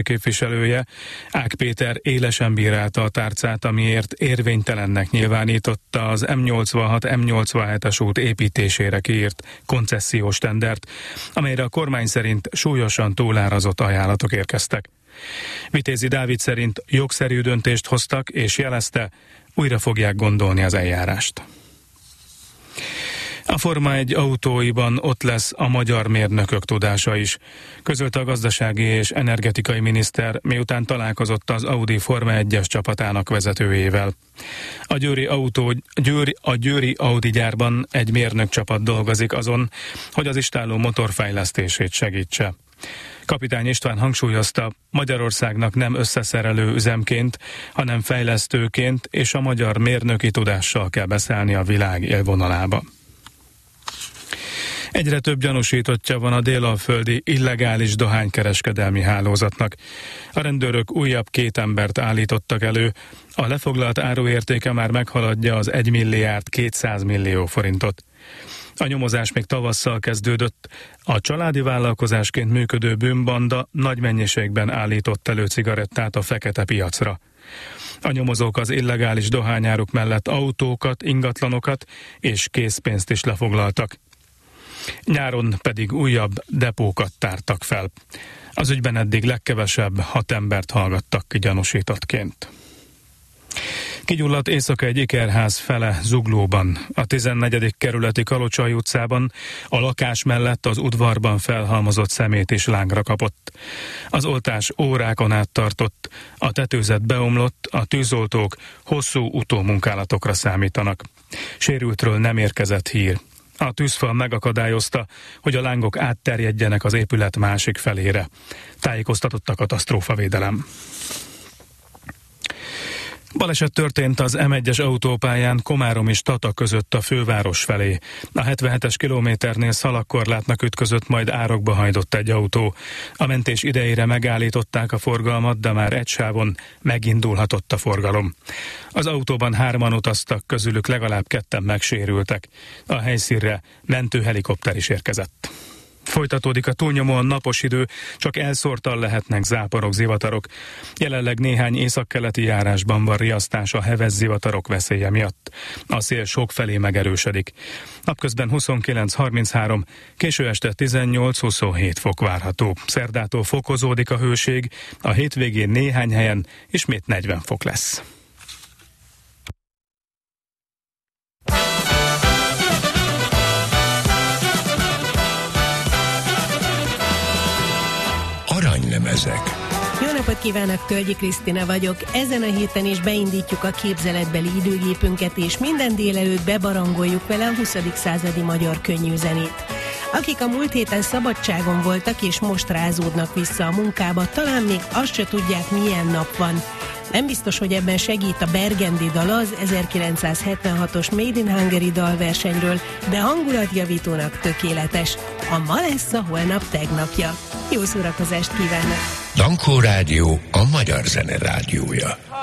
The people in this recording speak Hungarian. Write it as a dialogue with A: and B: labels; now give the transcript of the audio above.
A: képviselője, Ág Péter élesen bírálta a tárcát, amiért érvénytelennek nyilvánította az M86-M87-es út építésére kiírt koncesziós tendert, amelyre a kormány szerint súlyosan túlárazott ajánlatok érkeztek. Vitézi Dávid szerint jogszerű döntést hoztak, és jelezte, újra fogják gondolni az eljárást. A Forma 1 autóiban ott lesz a magyar mérnökök tudása is, közölte a gazdasági és energetikai miniszter, miután találkozott az Audi Forma 1-es csapatának vezetőjével. A győri Audi gyárban egy mérnök csapat dolgozik azon, hogy az istálló motor fejlesztését segítse. Kapitány István hangsúlyozta, Magyarországnak nem összeszerelő üzemként, hanem fejlesztőként és a magyar mérnöki tudással kell beszállni a világ élvonalába. Egyre több gyanúsítottja van a délalföldi illegális dohánykereskedelmi hálózatnak. A rendőrök újabb 2 embert állítottak elő, a lefoglalt áruértéke már meghaladja az 1 milliárd 200 millió forintot. A nyomozás még tavasszal kezdődött, a családi vállalkozásként működő bűnbanda nagy mennyiségben állított elő cigarettát a fekete piacra. A nyomozók az illegális dohányáruk mellett autókat, ingatlanokat és készpénzt is lefoglaltak. Nyáron pedig újabb depókat tártak fel. Az ügyben eddig legkevesebb 6 embert hallgattak ki gyanúsítottként. Kigyulladt éjszaka egy ikerház fele Zuglóban, a 14. kerületi Kalocsai utcában, a lakás mellett az udvarban felhalmozott szemét is lángra kapott. Az oltás órákon át tartott, a tetőzet beomlott, a tűzoltók hosszú utómunkálatokra számítanak. Sérültről nem érkezett hír. A tűzfal megakadályozta, hogy a lángok átterjedjenek az épület másik felére. Tájékoztatott a katasztrófavédelem. Baleset történt az M1-es autópályán Komárom és Tata között a főváros felé. A 77-es kilométernél szalagkorlátnak ütközött, majd árokba hajdott egy autó. A mentés idejére megállították a forgalmat, de már egy sávon megindulhatott a forgalom. Az autóban 3-an utaztak, közülük legalább 2-en megsérültek. A helyszínre mentőhelikopter is érkezett. Folytatódik a túlnyomóan napos idő, csak elszórtan lehetnek záporok, zivatarok. Jelenleg néhány északkeleti járásban van riasztás a heves zivatarok veszélye miatt. A szél sokfelé megerősödik. Napközben 29-33, késő este 18-27 fok várható. Szerdától fokozódik a hőség, a hétvégén néhány helyen ismét 40 fok lesz.
B: Aranylemezek.
C: Jó napot kívánok, Tölgyi Krisztina vagyok. Ezen a héten is beindítjuk a képzeletbeli időgépünket, és minden délelőtt bebarangoljuk vele a 20. századi magyar könnyűzenét. Akik a múlt héten szabadságon voltak, és most rázódnak vissza a munkába, talán még azt se tudják, milyen nap van. Nem biztos, hogy ebben segít a Bergendi dala, az 1976-os Made in Hungary dalversenyről, de hangulatjavítónak tökéletes. A ma lesz a holnap tegnapja. Jó szórakozást kívánok!
B: Dankó Rádió, a magyar zene rádiója.